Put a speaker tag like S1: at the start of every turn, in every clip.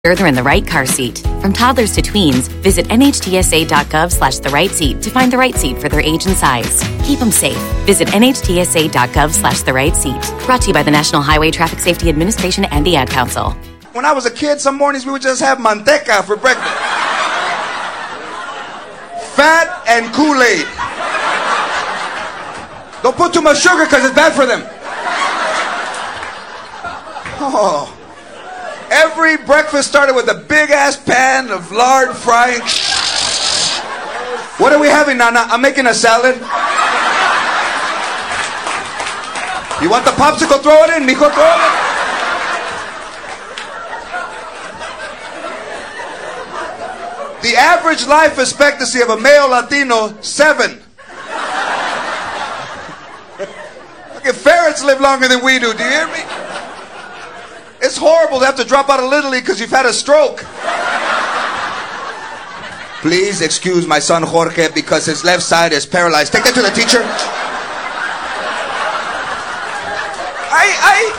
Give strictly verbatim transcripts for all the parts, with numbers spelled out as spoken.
S1: They're in the right car seat. From toddlers to tweens, visit nhtsa.gov slash the right seat to find the right seat for their age and size. Keep them safe. Visit nhtsa.gov slash the right seat. Brought to you by the National Highway Traffic Safety Administration and the Ad Council.
S2: When I was a kid, some mornings we would just have manteca for breakfast. Fat and Kool-Aid. Don't put too much sugar because it's bad for them. Oh. Every breakfast started with a big-ass pan of lard frying. What are we having, Nana? I'm making a salad. You want the popsicle? Throw it in, mijo, throw it in. The average life expectancy of a male Latino, seven. Okay, ferrets live longer than we do, do you hear me? It's horrible to have to drop out of Little League because you've had a stroke. Please excuse my son Jorge because his left side is paralyzed. Take that to the teacher. I, I,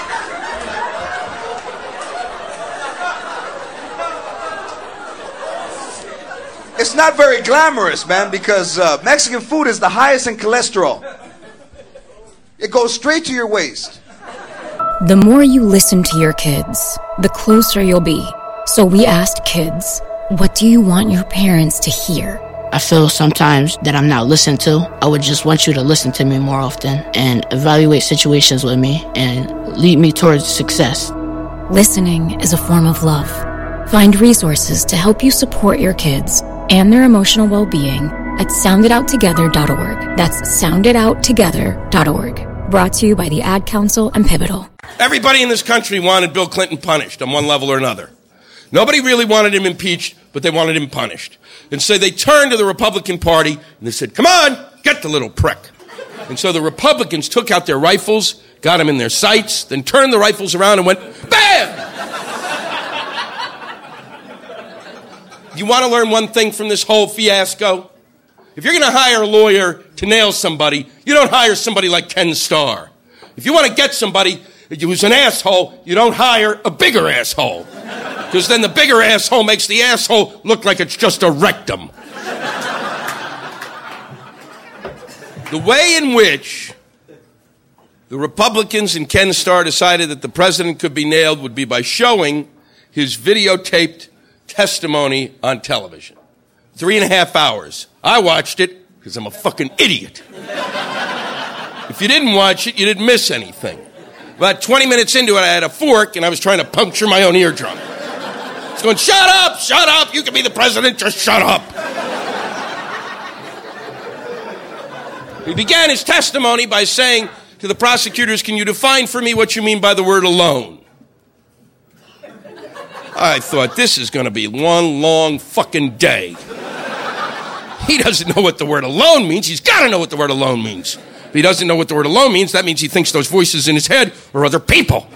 S2: I. It's not very glamorous, man, because uh, Mexican food is the highest in cholesterol. It goes straight to your waist.
S3: The more you listen to your kids, the closer you'll be. So we asked kids, what do you want your parents to hear?
S4: I feel sometimes that I'm not listened to. I would just want you to listen to me more often and evaluate situations with me and lead me towards success.
S3: Listening is a form of love. Find resources to help you support your kids and their emotional well-being at sound it out together dot org. That's sound it out together dot org. Brought to you by the Ad Council and Pivotal.
S5: Everybody in this country wanted Bill Clinton punished on one level or another. Nobody really wanted him impeached, but they wanted him punished. And so they turned to the Republican Party and they said, come on, get the little prick. And so the Republicans took out their rifles, got him in their sights, then turned the rifles around and went, bam! You want to learn one thing from this whole fiasco? If you're going to hire a lawyer to nail somebody, you don't hire somebody like Ken Starr. If you want to get somebody who's an asshole, you don't hire a bigger asshole. Because then the bigger asshole makes the asshole look like it's just a rectum. The way in which the Republicans and Ken Starr decided that the president could be nailed would be by showing his videotaped testimony on television. Three and a half hours. I watched it because I'm a fucking idiot. If you didn't watch it, you didn't miss anything. About twenty minutes into it, I had a fork and I was trying to puncture my own eardrum. I was going, shut up, shut up, you can be the president, just shut up. He began his testimony by saying to the prosecutors, can you define for me what you mean by the word alone? I thought, this is going to be one long fucking day. He doesn't know what the word alone means. He's got to know what the word alone means. If he doesn't know what the word alone means, that means he thinks those voices in his head are other people.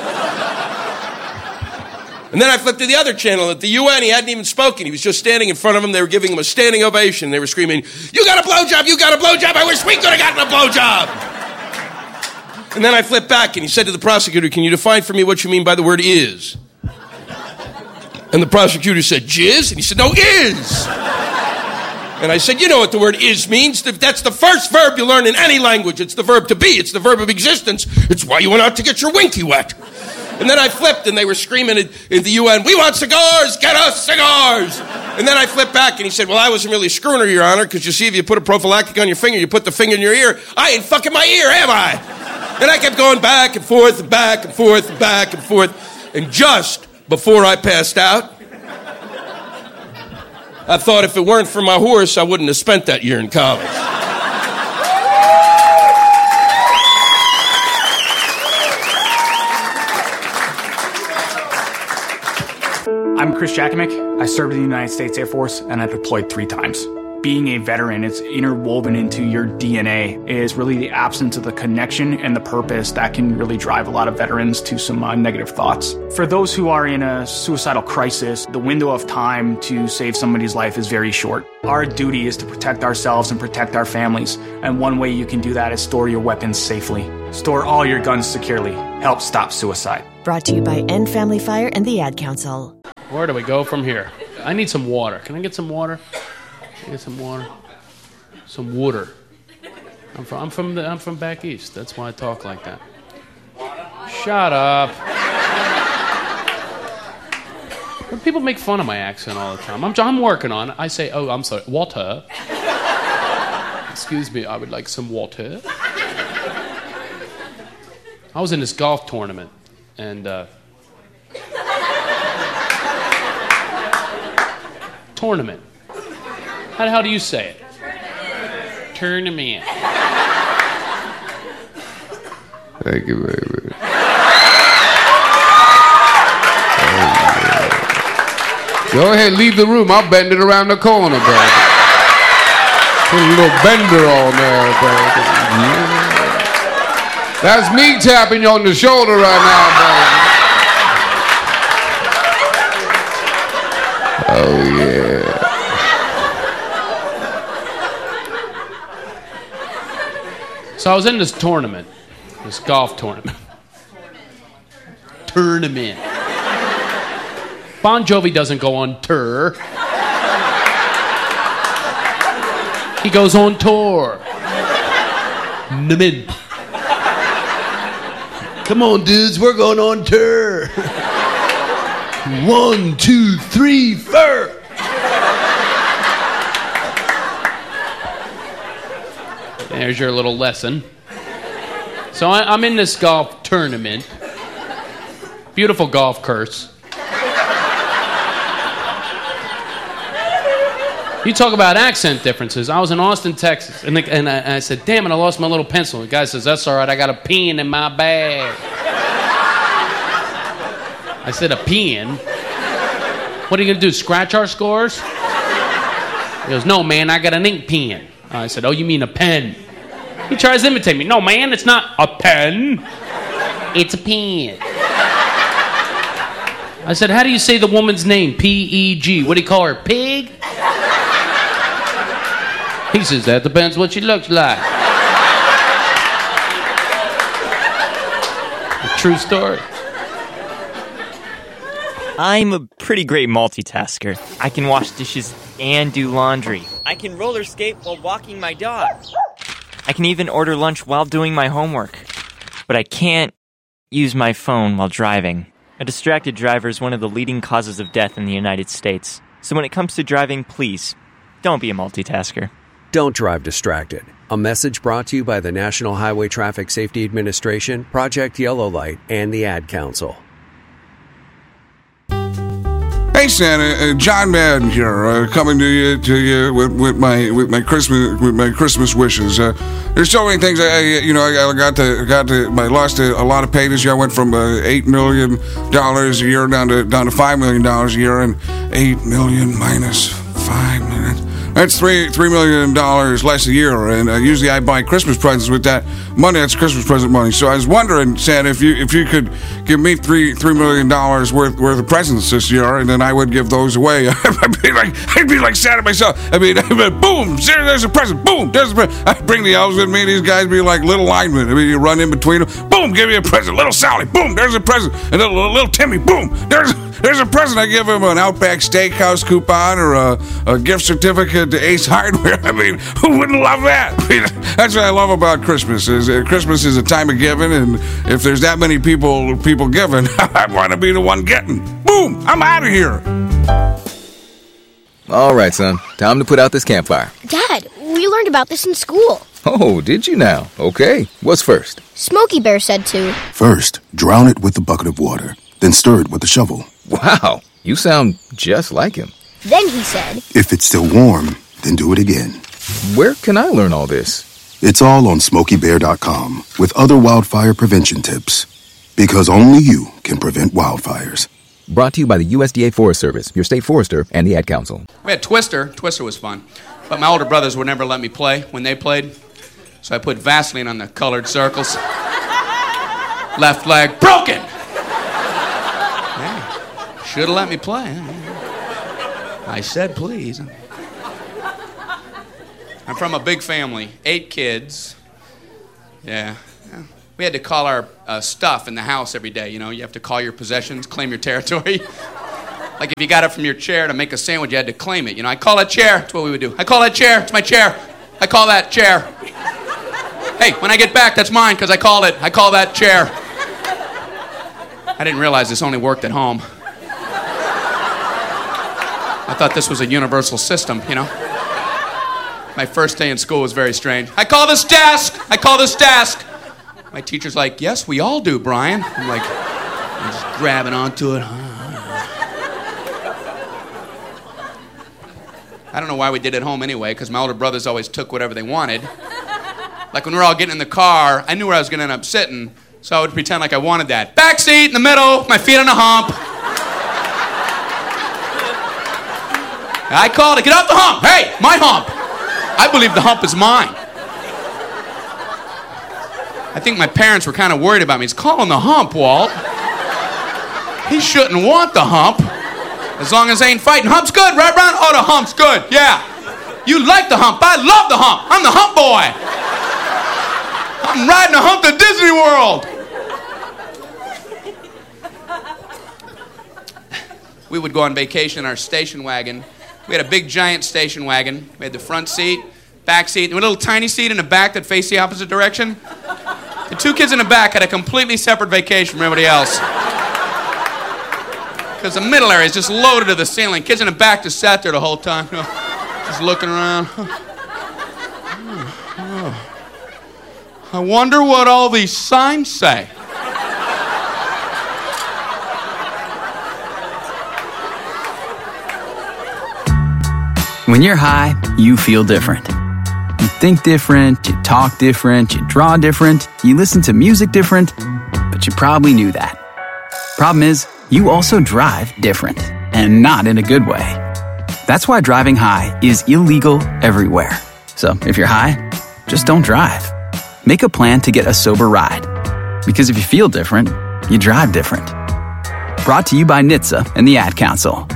S5: And then I flipped to the other channel. At the U N, he hadn't even spoken. He was just standing in front of them. They were giving him a standing ovation. They were screaming, you got a blowjob, you got a blowjob. I wish we could have gotten a blowjob. And then I flipped back and he said to the prosecutor, can you define for me what you mean by the word is? And the prosecutor said, jizz? And he said, no, is. And I said, you know what the word is means. That's the first verb you learn in any language. It's the verb to be. It's the verb of existence. It's why you went out to get your winky wet. And then I flipped and they were screaming at, at the U N, we want cigars, get us cigars. And then I flipped back and he said, well, I wasn't really screwing her, Your Honor, because you see, if you put a prophylactic on your finger, you put the finger in your ear. I ain't fucking my ear, am I? And I kept going back and forth and back and forth and back and forth. And just before I passed out, I thought if it weren't for my horse, I wouldn't have spent that year in college.
S6: I'm Chris Jakimick. I served in the United States Air Force and I deployed three times. Being a veteran, it's interwoven into your D N A, is really the absence of the connection and the purpose that can really drive a lot of veterans to some uh, negative thoughts. For those who are in a suicidal crisis, the window of time to save somebody's life is very short. Our duty is to protect ourselves and protect our families, and one way you can do that is store your weapons safely. Store all your guns securely. Help stop suicide.
S7: Brought to you by End Family Fire and the Ad Council. Where do we go from here? I need some water. Can I get some water? Can I get some water? Some water. I'm from I'm from the, I'm from back east. That's why I talk like that. Shut up. People make fun of my accent all the time. I'm, I'm working on it. I say, oh, I'm sorry, water. Excuse me, I would like some water. I was in this golf tournament, and uh, tournament. How the hell do you say it? Tournament.
S8: Thank you very much. Go ahead, leave the room. I'll bend it around the corner, baby. Put a little bender on there, baby. Yeah. That's me tapping you on the shoulder right now, baby. Oh, yeah.
S7: So I was in this tournament, this golf tournament. Tournament. Bon Jovi doesn't go on tour. He goes on tour. N-min. Come on, dudes, we're going on tour. One, two, three, four. There's your little lesson. So I, I'm in this golf tournament. Beautiful golf course. You talk about accent differences. I was in Austin, Texas, and, the, and, I, and I said, damn it, I lost my little pencil. The guy says, that's all right, I got a pen in my bag. I said, a pen? What are you going to do, scratch our scores? He goes, no, man, I got an ink pen. I said, oh, you mean a pen? He tries to imitate me. No, man, it's not a pen. It's a pen. I said, how do you say the woman's name? P E G. What do you call her, Pig? He says, that depends what she looks like. A true story.
S9: I'm a pretty great multitasker. I can wash dishes and do laundry. I can roller skate while walking my dog. I can even order lunch while doing my homework. But I can't use my phone while driving. A distracted driver is one of the leading causes of death in the United States. So when it comes to driving, please, don't be a multitasker.
S10: Don't drive distracted. A message brought to you by the National Highway Traffic Safety Administration, Project Yellow Light, and the Ad Council.
S8: Hey Santa, uh, John Madden here, uh, coming to you to you with, with my with my Christmas with my Christmas wishes. Uh, there's so many things. I, I you know I, I got to got to I lost a, a lot of pay this year. I went from uh, eight million dollars a year down to down to five million dollars a year, and eight million minus five million. That's three three million dollars less a year, and uh, usually I buy Christmas presents with that money. That's Christmas present money. So I was wondering, Santa, if you if you could give me three three million dollars worth worth of presents this year, and then I would give those away. I'd be like I'd be like Santa myself. I mean, I'd be, boom, there's a present. Boom, there's a present. I bring the elves with me. These guys be like little linemen. I mean, you run in between them. Boom, give me a present. Little Sally. Boom, there's a present. And little, little Timmy. Boom, there's there's a present. I give him an Outback Steakhouse coupon or a, a gift certificate to Ace Hardware. I mean, who wouldn't love that? I mean, that's what I love about Christmas. Is uh, Christmas is a time of giving, and if there's that many people people giving, I want to be the one getting. Boom! I'm out of here.
S11: All right, son. Time to put out this campfire.
S12: Dad, we learned about this in school.
S11: Oh, did you now? Okay. What's first?
S12: Smokey Bear said to.
S13: First, drown it with a bucket of water, then stir it with a shovel.
S11: Wow, you sound just like him.
S12: Then he said,
S13: if it's still warm, then do it again.
S11: Where can I learn all this?
S13: It's all on smokey bear dot com with other wildfire prevention tips. Because only you can prevent wildfires.
S11: Brought to you by the U S D A Forest Service, your state forester, and the Ad Council.
S14: We had Twister. Twister was fun. But my older brothers would never let me play when they played. So I put Vaseline on the colored circles. Left leg broken. Yeah. Should have let me play. I said please. I'm from a big family, eight kids. Yeah. yeah. We had to call our uh, stuff in the house every day. You know, you have to call your possessions, claim your territory. Like if you got up from your chair to make a sandwich, you had to claim it. You know, I call that chair. That's what we would do. I call that chair. It's my chair. I call that chair. Hey, when I get back, that's mine because I called it. I call that chair. I didn't realize this only worked at home. I thought this was a universal system, you know. My first day in school was very strange. I call this desk. I call this desk. My teacher's like, yes, we all do, Brian. I'm like, I'm just grabbing onto it. I don't know why we did it at home anyway, because my older brothers always took whatever they wanted. Like when we were all getting in the car, I knew where I was going to end up sitting, so I would pretend like I wanted that. Back seat in the middle, my feet on a hump. I called it, get off the hump. Hey, my hump. I believe the hump is mine. I think my parents were kind of worried about me. He's calling the hump, Walt. He shouldn't want the hump. As long as they ain't fighting. Hump's good, right, Ron? Oh, the hump's good, yeah. You like the hump. I love the hump. I'm the hump boy. I'm riding the hump to Disney World. We would go on vacation in our station wagon. We had a big, giant station wagon. We had the front seat, back seat, and a little tiny seat in the back that faced the opposite direction. The two kids in the back had a completely separate vacation from everybody else. Because the middle area is just loaded to the ceiling. Kids in the back just sat there the whole time, you know, just looking around. I wonder what all these signs say.
S15: When you're high, you feel different. You think different, you talk different, you draw different, you listen to music different, but you probably knew that. Problem is, you also drive different, and not in a good way. That's why driving high is illegal everywhere. So if you're high, just don't drive. Make a plan to get a sober ride. Because if you feel different, you drive different. Brought to you by N H T S A and the Ad Council.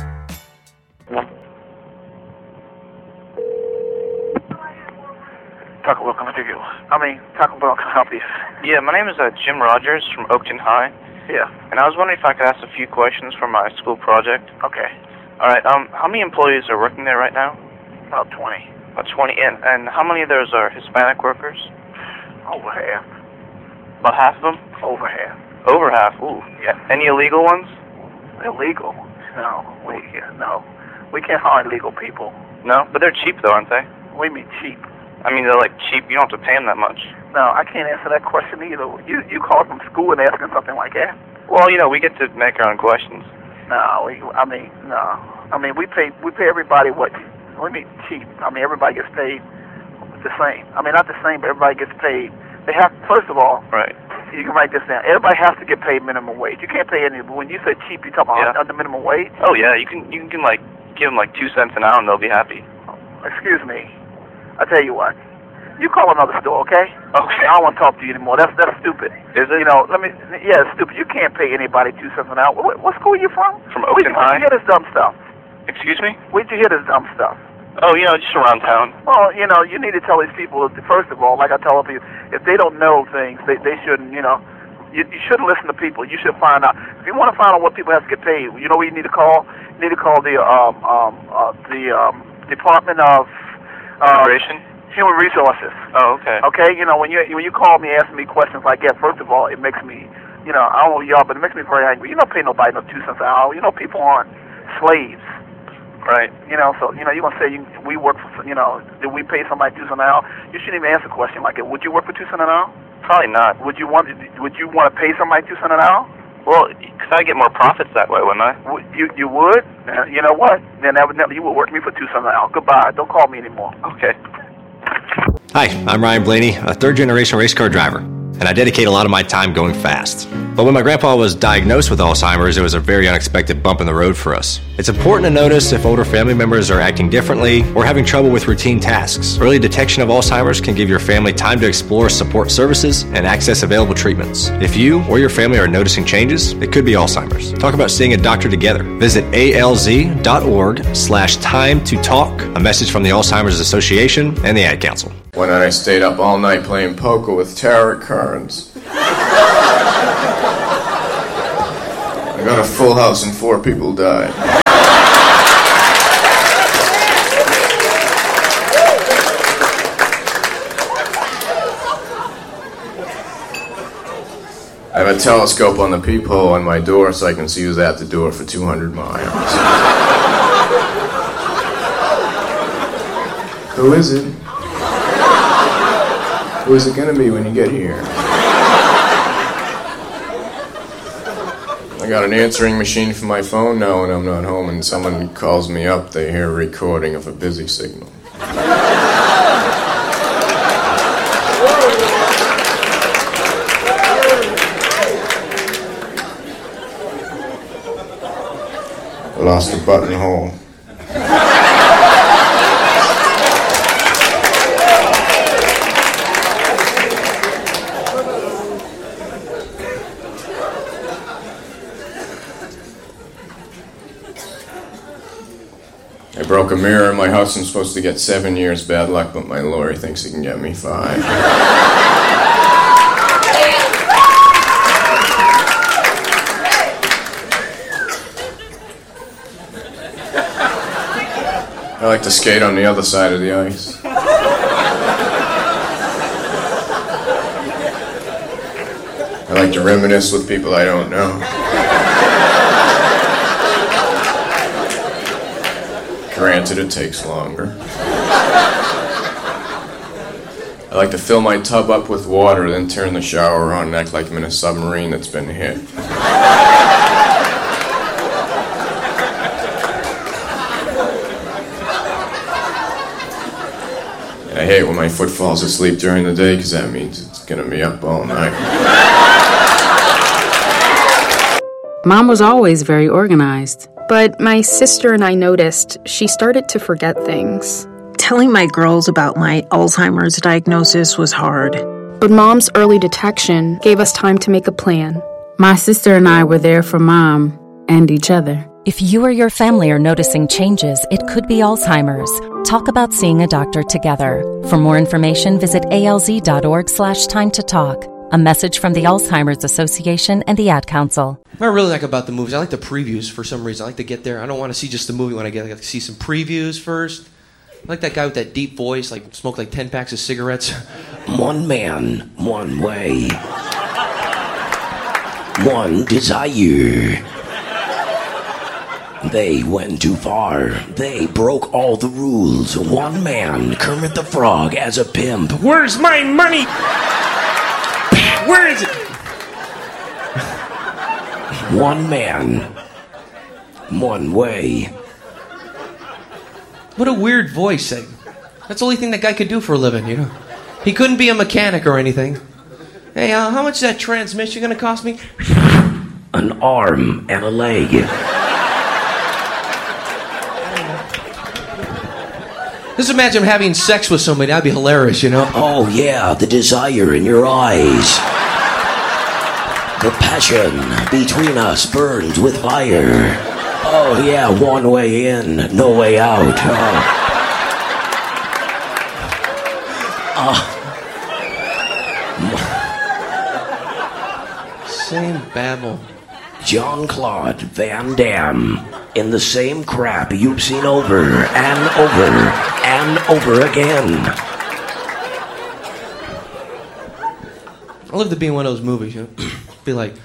S16: Taco Bell, can I do you? I mean, Taco Bell can help you. Yeah, my name is uh, Jim Rogers from Oakton High. Yeah. And I was wondering if I could ask a few questions for my school project. Okay. All right. Um, how many employees are working there right now? About twenty. About twenty. And, and how many of those are Hispanic workers? Over half. About half of them? Over half. Over half? Ooh. Yeah. Any illegal ones? Illegal? No. We, no. We can't hire illegal people. No? But they're cheap, though, aren't they? What do you mean cheap? I mean, they're like cheap. You don't have to pay them that much. No, I can't answer that question either. You you called from school and asking something like that? Well, you know, we get to make our own questions. No, we, I mean, no. I mean, we pay we pay everybody what? What do you mean cheap? I mean, everybody gets paid the same. I mean, not the same, but everybody gets paid. They have, first of all, right. You can write this down. Everybody has to get paid minimum wage. You can't pay any. But when you say cheap, you talk about yeah. under minimum wage. Oh yeah, you can you can like give them like two cents an hour and they'll be happy. Excuse me. I tell you what. You call another store, okay? Okay. I don't want to talk to you anymore. That's that's stupid. Is it? You know, let me. Yeah, it's stupid. You can't pay anybody two cents an hour. What, what school are you from? From Oakton High. Where'd you hear this dumb stuff? Excuse me? Where'd you hear this dumb stuff? Oh, you know, just around town. Well, you know, you need to tell these people. First of all, like I tell people, if they don't know things, they they shouldn't. You know, you, you shouldn't listen to people. You should find out. If you want to find out what people have to get paid, you know what you need to call? You need to call the um um uh, the um Department of uh, Immigration. Human Resources. Oh, okay. Okay, you know, when you when you call me asking me questions like that, first of all, it makes me, you know, I don't know y'all, but it makes me very angry. You don't pay nobody no two cents an hour. You know, people aren't slaves. Right. You know, so, you know, you're going to say you, we work for, you know, did we pay somebody two cents an hour? You shouldn't even answer a question like that. Would you work for two cents an hour? Probably not. Would you want Would you want to pay somebody two cents an hour? Well, because I get more profits that way, wouldn't I? Would, you you would? Uh, you know what? Then evidently you would work for me for two cents an hour. Goodbye. Don't call me anymore. Okay.
S17: Hi, I'm Ryan Blaney, a third-generation race car driver, and I dedicate a lot of my time going fast. But when my grandpa was diagnosed with Alzheimer's, it was a very unexpected bump in the road for us. It's important to notice if older family members are acting differently or having trouble with routine tasks. Early detection of Alzheimer's can give your family time to explore support services and access available treatments. If you or your family are noticing changes, it could be Alzheimer's. Talk about seeing a doctor together. Visit alz.org slash time to talk. A message from the Alzheimer's Association and the Ad Council.
S18: When I stayed up all night playing poker with tarot cards. I I got a full house and four people died. I have a telescope on the peephole on my door so I can see who's at the door for two hundred miles. Who is it? Who is it gonna be when you get here? I got an answering machine for my phone now when I'm not home and someone calls me up, they hear a recording of a busy signal. I lost a buttonhole. I broke a mirror in my house. I'm supposed to get seven years bad luck, but my lawyer thinks he can get me five. I like to skate on the other side of the ice. I like to reminisce with people I don't know. Granted, it takes longer. I like to fill my tub up with water, then turn the shower on and act like I'm in a submarine that's been hit. And I hate when my foot falls asleep during the day because that means it's gonna be up all night.
S19: Mom was always very organized. But my sister and I noticed she started to forget things.
S20: Telling my girls about my Alzheimer's diagnosis was hard.
S19: But Mom's early detection gave us time to make a plan.
S3: My sister and I were there for Mom and each other.
S1: If you or your family are noticing changes, it could be Alzheimer's. Talk about seeing a doctor together. For more information, visit alz.org slash time to talk. A message from the Alzheimer's Association and the Ad Council.
S5: What I really like about the movies, I like the previews for some reason. I like to get there. I don't want to see just the movie when I get. I like to see some previews first. I like that guy with that deep voice, like smoked like ten packs of cigarettes.
S21: One man, one way. One desire. They went too far. They broke all the rules. One man, Kermit the Frog as a pimp.
S5: Where's my money? Where is it?
S21: One man, one way.
S5: What a weird voice. That's the only thing that guy could do for a living, you know? He couldn't be a mechanic or anything. Hey, uh, how much is that transmission going to cost me?
S21: An arm and a leg.
S5: Just imagine having sex with somebody. That'd be hilarious, you know?
S21: Oh, yeah, the desire in your eyes. The passion between us burns with fire. Oh, yeah, one way in, no way out. Oh.
S5: Uh. Same babble.
S21: Jean-Claude Van Damme in the same crap you've seen over and over and over again.
S5: I love to be in one of those movies, you know? Be like,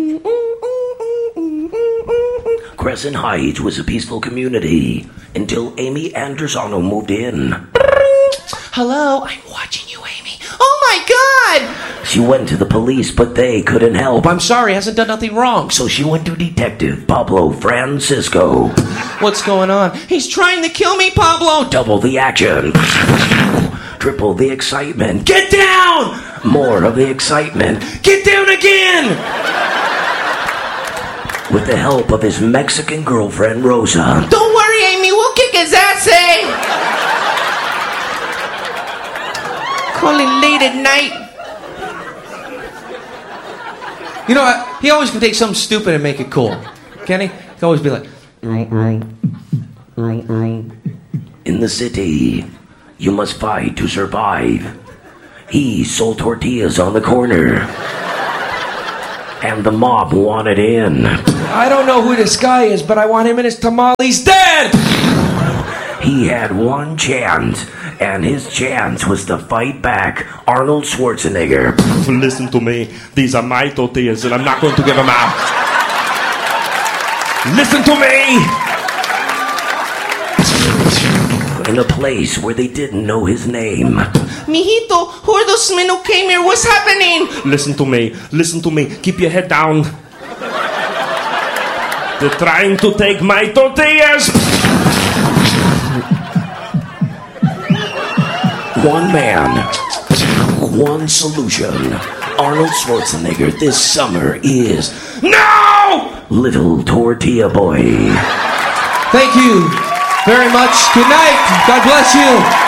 S21: Crescent Heights was a peaceful community until Amy Andersano moved in.
S5: Hello, I'm watching you, Amy. Oh my God!
S21: She went to the police, but they couldn't help.
S5: I'm sorry, hasn't done nothing wrong.
S21: So she went to Detective Pablo Francisco.
S5: What's going on? He's trying to kill me, Pablo!
S21: Double the action. Triple the excitement.
S5: Get down!
S21: More of the excitement.
S5: Get down again!
S21: With the help of his Mexican girlfriend, Rosa.
S5: Don't worry, Amy, we'll kick his ass, eh? Calling late at night. You know what? He always can take something stupid and make it cool. Can he? He can always be like...
S21: In the city, you must fight to survive. He sold tortillas on the corner. and the mob wanted in.
S2: I don't know who this guy is, but I want him and his tamales dead!
S21: He had one chance, and his chance was to fight back Arnold Schwarzenegger.
S22: Listen to me. These are my tortillas, and I'm not going to give them out. Listen to me!
S21: In a place where they didn't know his name.
S22: Mijito, who are those men who came here? What's happening? Listen to me. Listen to me. Keep your head down. They're trying to take my tortillas.
S21: One man, one solution. Arnold Schwarzenegger this summer is
S22: No!
S21: Little Tortilla Boy.
S2: Thank you very much. Good night. God bless you.